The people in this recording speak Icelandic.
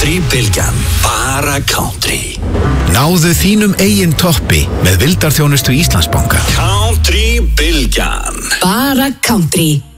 Country-bylgjan, bara country. Náðu þínum eigin toppi með vildarþjónustu Íslandsbanka. Country-bylgjan, bara country.